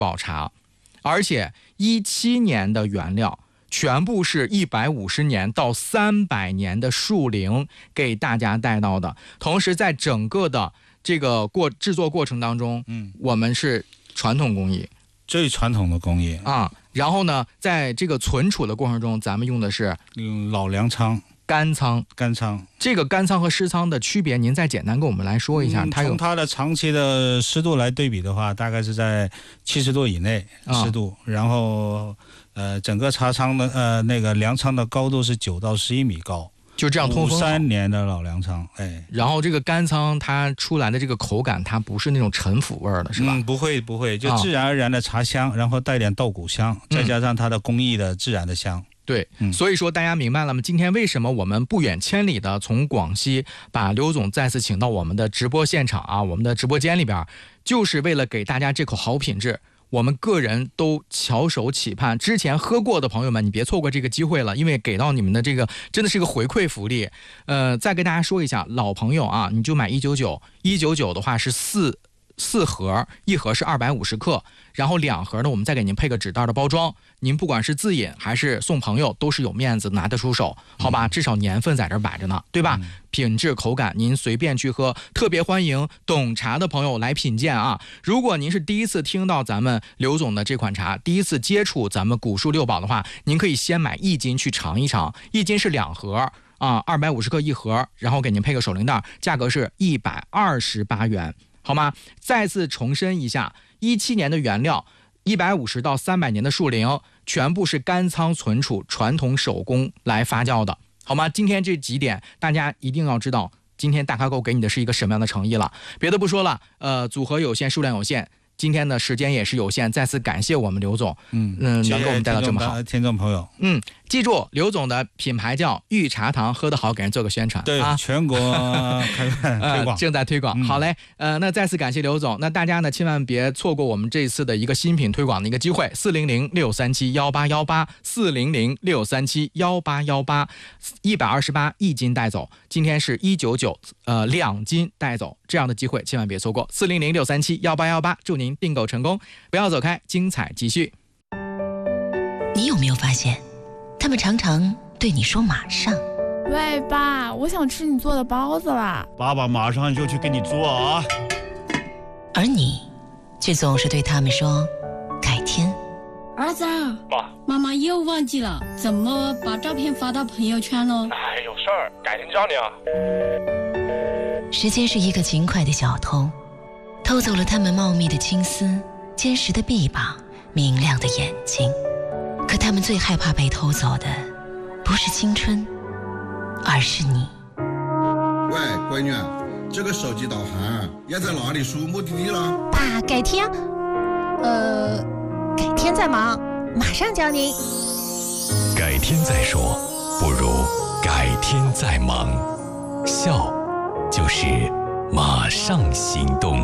宝茶，而且17年的原料，全部是150年到300年的树龄给大家带到的。同时，在整个的这个制作过程当中，我们是传统工艺， 最传统的工艺啊。然后呢，在这个存储的过程中，咱们用的是老粮仓。 干仓，这个干仓和湿仓的区别，您再简单跟我们来说一下。 从它的长期的湿度来对比的话，大概是在70度以内湿度，然后整个茶仓的那个粮仓的高度是9到11米高， 就这样通风。 53年的老粮仓， 然后这个干仓它出来的这个口感，它不是那种陈腐味的，是吧？ 不会，就自然而然的茶香，然后带点稻谷香，再加上它的工艺的自然的香。 对，所以说大家明白了吗？今天为什么我们不远千里的从广西把刘总再次请到我们的直播现场啊，我们的直播间里边，就是为了给大家这口好品质。我们个人都翘首企盼，之前喝过的朋友们，你别错过这个机会了，因为给到你们的这个真的是个回馈福利。再跟大家说一下，老朋友啊，你就买199，199的话是4盒，1盒是250克，然后2盒呢，我们再给您配个纸袋的包装，您不管是自饮还是送朋友，都是有面子拿得出手，好吧？至少年份在这摆着呢，对吧？品质口感您随便去喝，特别欢迎懂茶的朋友来品鉴啊！如果您是第一次听到咱们刘总的这款茶，第一次接触咱们古树六宝的话，您可以先买1斤去尝一尝，1斤是2盒啊，250克1盒，然后给您配个手铃袋，价格是128元。好吗？再次重申一下，17年的原料，150到300年的树龄，全部是干仓存储，传统手工来发酵的，好吗？今天这几点大家一定要知道，今天大咖购给你的是一个什么样的诚意了。别的不说了，组合有限，数量有限，今天的时间也是有限，再次感谢我们刘总，能给我们带到这么好。 听众朋友， 记住刘总的品牌叫御茶堂，喝得好给人做个宣传， 对啊， 全国推广， 正在推广。好嘞，那再次感谢刘总，那大家呢千万别错过我们这一次的一个新品推广的一个机会，400-637-1818，400-637-1818，128斤带走，今天是199，2斤带走，这样的机会千万别错过，400-637-1818，祝您订购成功，不要走开，精彩继续。 你有没有发现，他们常常对你说马上？ 喂，爸，我想吃你做的包子啦！ 爸爸马上就去给你做啊！ 而你却总是对他们说改天。 儿子，妈妈又忘记了，怎么把照片发到朋友圈了？ 有事儿，改天教你啊。 时间是一个勤快的小偷，偷走了他们茂密的青丝、坚实的臂膀、明亮的眼睛。可他们最害怕被偷走的，不是青春，而是你。 喂，闺女，这个手机导航要在哪里输目的地了？ 爸，改天，改天再忙，马上教您。 改天再说，不如改天再忙。笑，就是马上行动。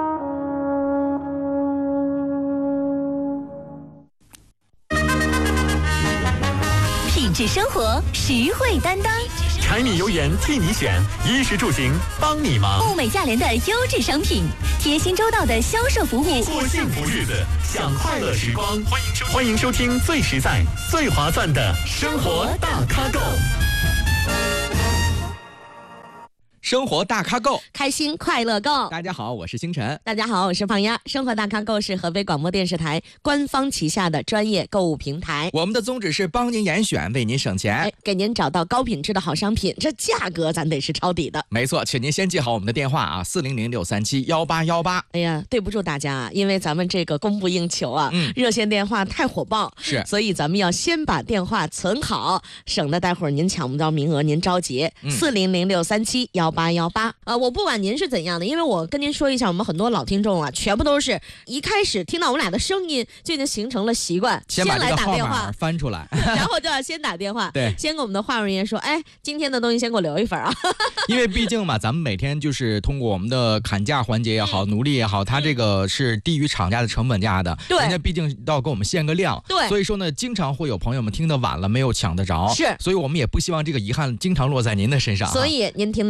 品质生活，实惠担当。 柴米油盐替你选，衣食住行帮你忙。 物美价廉的优质商品，贴心周到的销售服务。 过幸福日子，享快乐时光。欢迎收听最实在、最划算的生活大咖购。 生活大咖购， 开心快乐购。 大家好，我是星辰。 大家好，我是胖丫。生活大咖购是河北广播电视台官方旗下的专业购物平台。 我们的宗旨是帮您严选，为您省钱， 给您找到高品质的好商品，这价格咱得是抄底的。 没错，请您先记好我们的电话啊，400-637-1818。 哎呀，对不住大家，因为咱们这个供不应求啊，热线电话太火爆， 是， 所以咱们要先把电话存好，省得待会儿您抢不到名额，您着急。400-637-1818。我不管您是怎样的，因为我跟您说一下，我们很多老听众啊，全部都是一开始听到我们俩的声音就已经形成了习惯， 先来打电话翻出来， 然后就要先打电话， 对， 先跟我们的话务人员说，哎，今天的东西先给我留一份啊。 因为毕竟嘛，咱们每天就是通过我们的砍价环节也好，奴隶也好，它这个是低于厂家的成本价的， 对， 人家毕竟要给我们限个量， 对， 所以说呢，经常会有朋友们听得晚了，没有抢得着， 是， 所以我们也不希望这个遗憾经常落在您的身上， 所以您听到这儿，您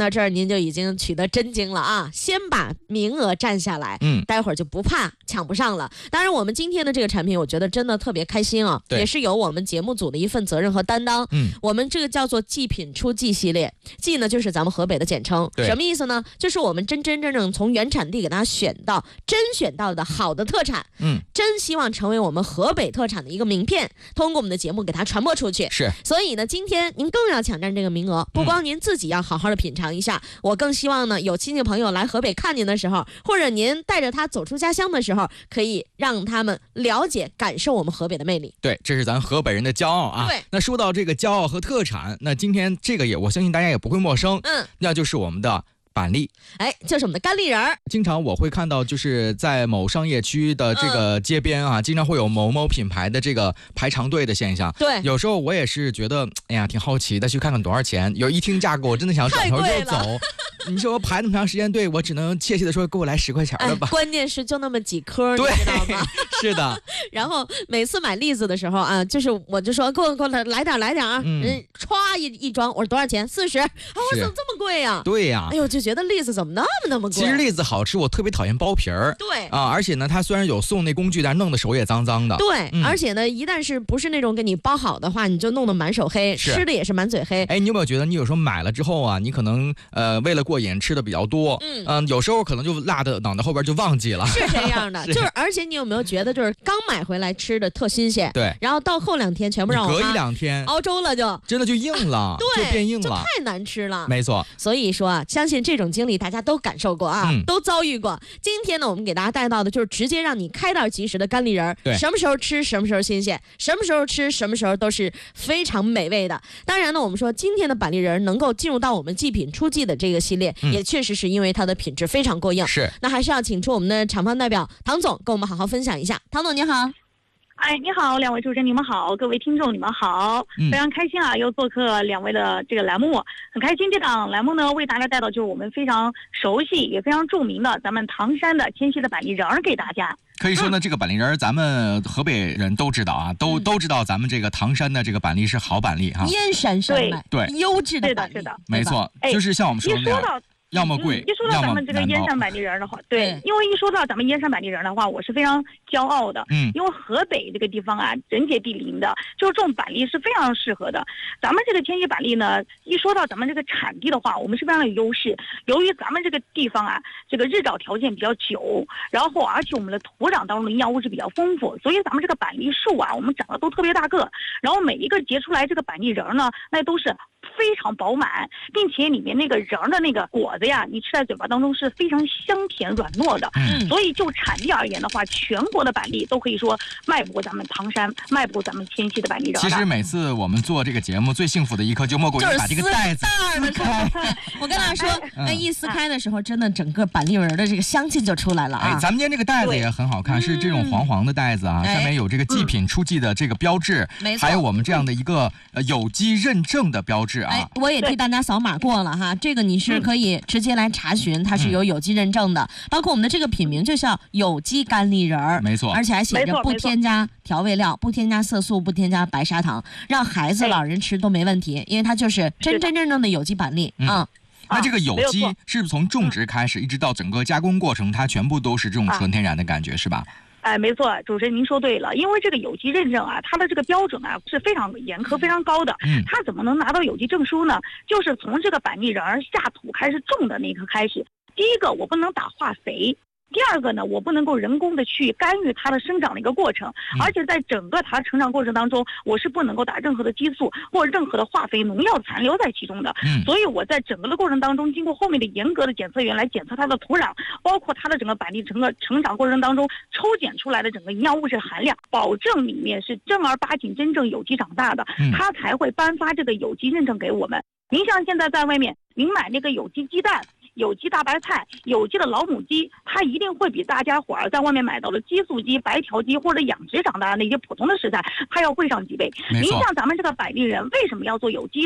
您就已经取得真经了啊！先把名额占下来，待会儿就不怕抢不上了。当然，我们今天的这个产品，我觉得真的特别开心啊，也是有我们节目组的一份责任和担当。我们这个叫做祭品出季系列，季呢就是咱们河北的简称，什么意思呢？就是我们真正从原产地给大家选到的好的特产，真希望成为我们河北特产的一个名片，通过我们的节目给它传播出去。 是， 所以呢，今天您更要抢占这个名额，不光您自己要好好的品尝一下，我更希望呢，有亲戚朋友来河北看您的时候，或者您带着他走出家乡的时候，可以让他们了解、感受我们河北的魅力。 对，这是咱河北人的骄傲啊。 对， 那说到这个骄傲和特产，那今天这个我相信大家也不会陌生，那就是我们的板栗， 就是我们的干栗仁儿。 经常我会看到，就是在某商业区的这个街边啊，经常会有某某品牌的这个排长队的现象。 对， 有时候我也是觉得，哎呀，挺好奇的，去看看多少钱。一听价格，我真的想转头就走。你说排那么长时间队，我只能怯怯的说，给我来10块钱的吧。 关键是就那么几颗，你知道吗？ 是的。 然后每次买栗子的时候啊，我就说给我来点啊，歘一装，我说多少钱？40。啊，我怎么这么贵呀？ 对呀。 哎呦，就觉得栗子怎么那么贵？ 其实栗子好吃，我特别讨厌剥皮儿。 对啊，而且呢，它虽然有送那工具，但是弄得手也脏脏的。 对，而且呢，一旦是不是那种给你包好的话，你就弄得满手黑，吃的也是满嘴黑。 哎，你有没有觉得你有时候买了之后啊，你可能为了过瘾吃的比较多，有时候可能就落的脑袋后边就忘记了。 是这样的，就是而且你有没有觉得，就是刚买回来吃的特新鲜， 对， 然后到后2天全部让我隔1-2天熬粥了，就真的就硬了， 对， 就变硬了， 就太难吃了。 没错， 所以说啊，相信这种经历大家都感受过啊，都遭遇过。今天呢，我们给大家带到的就是直接让你开袋即食的干栗仁儿， 对， 什么时候吃什么时候新鲜，什么时候吃什么时候都是非常美味的。当然呢，我们说今天的板栗仁儿能够进入到我们祭品出季的这个系列，也确实是因为它的品质非常过硬。 是， 那还是要请出我们的厂方代表唐总跟我们好好分享一下。唐总你好。 你好，两位主持人你们好，各位听众你们好，非常开心啊，又做客两位的这个栏目，很开心。这档栏目呢，为大家带到就是我们非常熟悉也非常著名的咱们唐山的千禧的板栗仁儿给大家。 可以说呢，这个板栗仁儿咱们河北人都知道啊，都知道咱们这个唐山的这个板栗是好板栗哈， 燕山山脉， 对， 优质的板栗， 是的， 没错，就是像我们说的那样。要么贵， 一说到咱们这个燕山板栗仁的话，对，因为一说到咱们燕山板栗仁的话，我是非常骄傲的，因为河北这个地方啊，人杰地灵的，就是种板栗是非常适合的。咱们这个千禧板栗呢，一说到咱们这个产地的话，我们是非常有优势。由于咱们这个地方啊，这个日照条件比较久，然后而且我们的土壤当中的营养物质比较丰富，所以咱们这个板栗树啊，我们长得都特别大个，然后每一个结出来这个板栗仁呢，那都是非常饱满，并且里面那个仁的那个果子呀，你吃在嘴巴当中是非常香甜软糯的。所以就产地而言的话，全国的板栗都可以说迈不过咱们唐山，迈不过咱们千禧的板栗仁。 其实每次我们做这个节目，最幸福的一刻就莫过于把这个袋子撕开。 我跟大家说，一撕开的时候，真的整个板栗仁的这个香气就出来了啊！ 咱们今天这个袋子也很好看，是这种黄黄的袋子啊，上面有这个祭品出季的这个标志，还有我们这样的一个有机认证的标志啊。 我也替大家扫码过了哈，这个你是可以直接来查询，它是有机认证的，包括我们的这个品名就叫有机干栗仁儿， 没错， 而且还写着不添加调味料、不添加色素、不添加白砂糖，让孩子、老人吃都没问题，因为它就是真正的有机板栗啊。 那这个有机是不是从种植开始一直到整个加工过程，它全部都是这种纯天然的感觉，是吧？ 没错，主持人您说对了，因为这个有机认证啊，它的这个标准啊是非常严苛、非常高的。它怎么能拿到有机证书呢？就是从这个板栗仁儿下土开始种的那一刻开始，第一个我不能打化肥。第二个呢，我不能够人工的去干预它的生长的一个过程，而且在整个它成长过程当中，我是不能够打任何的激素或者任何的化肥农药残留在其中的。所以我在整个的过程当中，经过后面的严格的检测员来检测它的土壤，包括它的整个板栗整个成长过程当中抽检出来的整个营养物质含量，保证里面是正儿八经真正有机长大的，它才会颁发这个有机认证给我们。您像现在在外面，您买那个有机鸡蛋、有机大白菜、有机的老母鸡，它一定会比大家伙儿在外面买到的激素鸡、白条鸡或者养殖长大的那些普通的食材，它要贵上几倍。您像咱们这个板栗仁为什么要做有机的呢？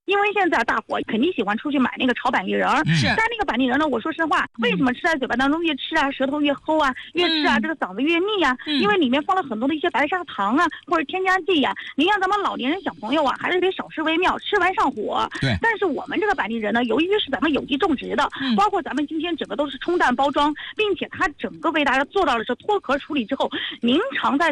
因为现在大伙肯定喜欢出去买那个炒板栗仁儿，但那个板栗仁呢，我说实话，为什么吃在嘴巴当中越吃啊，舌头越齁啊，越吃啊，这个嗓子越腻啊？因为里面放了很多的一些白砂糖啊，或者添加剂呀。您让咱们老年人小朋友啊，还是得少吃为妙，吃完上火。 对。 但是我们这个板栗仁呢，由于是咱们有机种植的，包括咱们今天整个都是冲淡包装，并且它整个为大家做到了是脱壳处理之后，您常在